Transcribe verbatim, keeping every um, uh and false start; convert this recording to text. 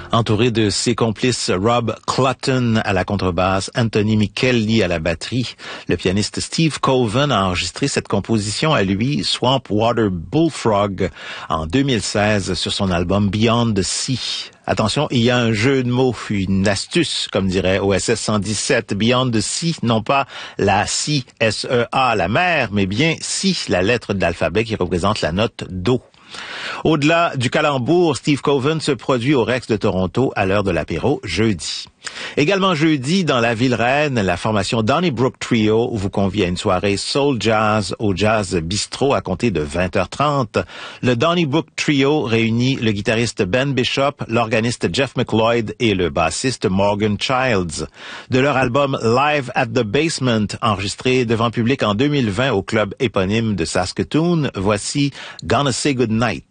Entouré de ses complices Rob Clutton à la contrebasse, Anthony Michelli à la batterie, le pianiste Steve Coven a enregistré cette composition à lui, Swamp Water Bullfrog, en deux mille seize sur son album Beyond the Sea. Attention, il y a un jeu de mots, une astuce, comme dirait O S S cent dix-sept. Beyond the Sea, non pas la C, S E A, la mer, mais bien Sea, la lettre de l'alphabet qui représente la note Do. Au-delà du calembour, Steve Coven se produit au Rex de Toronto à l'heure de l'apéro jeudi. Également jeudi, dans la ville reine, la formation Donnybrook Trio vous convie à une soirée Soul Jazz au Jazz Bistro à compter de vingt heures trente. Le Donnybrook Trio réunit le guitariste Ben Bishop, l'organiste Jeff McLeod et le bassiste Morgan Childs. De leur album Live at the Basement, enregistré devant public en deux mille vingt au club éponyme de Saskatoon, voici Gonna Say Goodnight.